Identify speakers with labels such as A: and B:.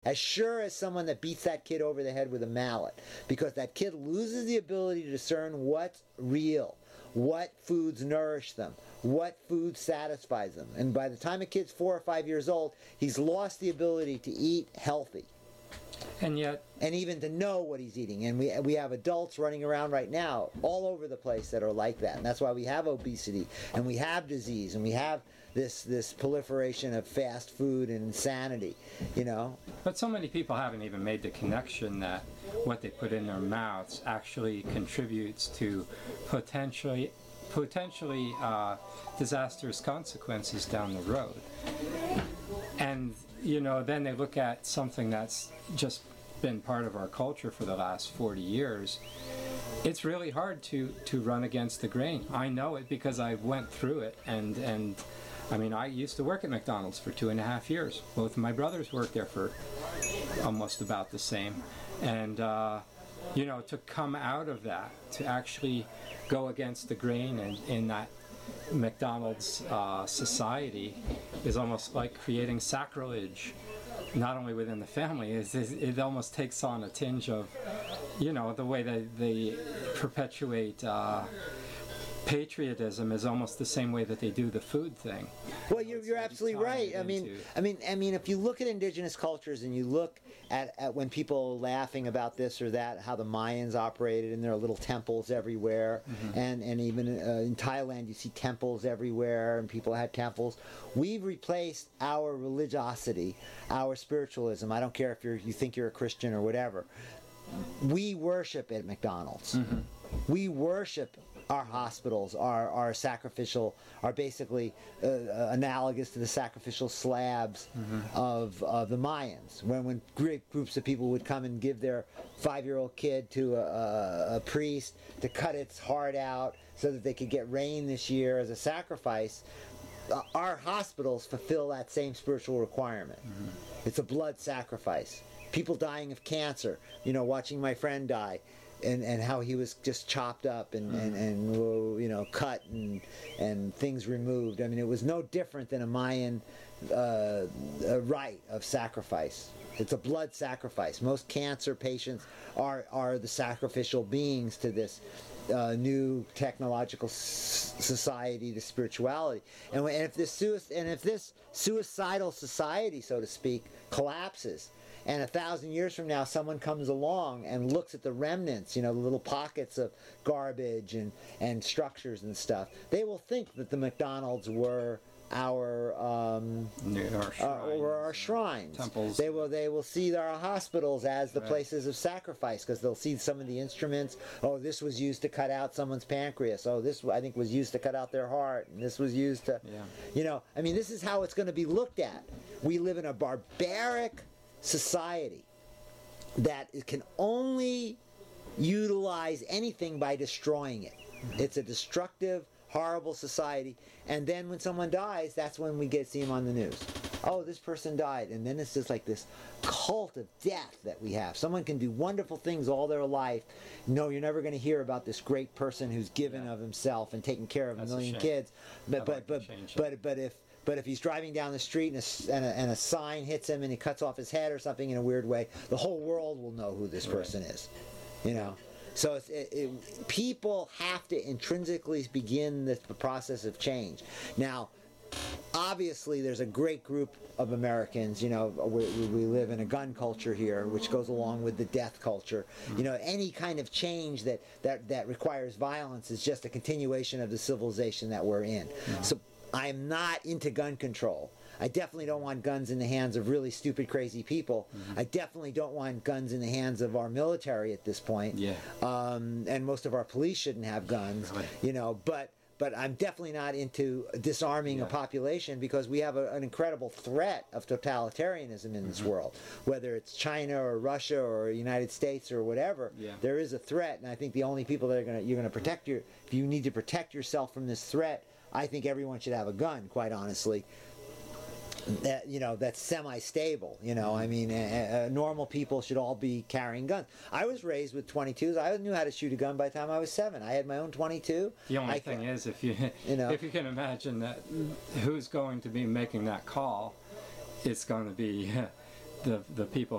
A: as sure as someone that beats that kid over the head with a mallet, because that kid loses the ability to discern what's real, what foods nourish them, what food satisfies them. And by the time a kid's 4 or 5 years old, he's lost the ability to eat healthy.
B: And yet,
A: and even to know what he's eating. And we have adults running around right now all over the place that are like that. And that's why we have obesity, and we have disease, and we have this proliferation of fast food and insanity, you know.
B: But so many people haven't even made the connection that what they put in their mouths actually contributes to potentially disastrous consequences down the road. And you know, then they look at something that's just been part of our culture for the last 40 years. It's really hard to run against the grain. I know it because I went through it, and I mean, I used to work at McDonald's for 2.5 years. Both of my brothers worked there for almost about the same. And you know, to come out of that, to actually go against the grain in that McDonald's society is almost like creating sacrilege, not only within the family. It almost takes on a tinge of, you know, the way they perpetuate patriotism is almost the same way that they do the food thing.
A: Well, you're absolutely right. I mean, if you look at indigenous cultures and you look at when people are laughing about this or that, how the Mayans operated, and there are little temples everywhere, and even in Thailand you see temples everywhere, and people had temples. We've replaced our religiosity, our spiritualism. I don't care if you think you're a Christian or whatever. We worship at McDonald's. We worship our hospitals, our sacrificial, are basically analogous to the sacrificial slabs of the Mayans. When great groups of people would come and give their 5-year-old kid to a priest to cut its heart out so that they could get rain this year as a sacrifice, our hospitals fulfill that same spiritual requirement. It's a blood sacrifice. People dying of cancer, you know, watching my friend die, and how he was just chopped up and you know, cut and things removed. I mean, it was no different than a Mayan rite of sacrifice. It's a blood sacrifice. Most cancer patients are the sacrificial beings to this new technological society, to spirituality. And if this suicidal society, so to speak, collapses, and 1,000 years from now someone comes along and looks at the remnants, you know, the little pockets of garbage and structures and stuff, they will think that the McDonald's were our shrines.
B: Temples.
A: They will see our hospitals as the places of sacrifice, because they'll see some of the instruments. Oh, this was used to cut out someone's pancreas. Oh, this, I think, was used to cut out their heart, and this was used to, you know, I mean, this is how it's going to be looked at. We live in a barbaric society that can only utilize anything by destroying it. It's a destructive, horrible society. And then when someone dies, that's when we see them on the news. Oh, this person died. And then it's just like this cult of death that we have. Someone can do wonderful things all their life. No, you're never going to hear about this great person who's given of himself and taken care of a million kids. But if he's driving down the street and a sign hits him and he cuts off his head or something in a weird way, the whole world will know who this person is. You know? So people have to intrinsically begin the process of change. Now, obviously, there's a great group of Americans, you know, we live in a gun culture here, which goes along with the death culture. You know, any kind of change that requires violence is just a continuation of the civilization that we're in. So I'm not into gun control. I definitely don't want guns in the hands of really stupid, crazy people. I definitely don't want guns in the hands of our military at this point. And most of our police shouldn't have guns, you know, but I'm definitely not into disarming a population, because we have an incredible threat of totalitarianism in this world. Whether it's China or Russia or the United States or whatever, there is a threat, and I think the only people that you're going to protect if you need to protect yourself from this threat, I think everyone should have a gun, quite honestly. That, you know, that's semi-stable, you know. I mean, normal people should all be carrying guns. I was raised with 22s. I knew how to shoot a gun by the time I was 7. I had my own 22.
B: The only thing is, if you can imagine that who's going to be making that call, it's going to be the people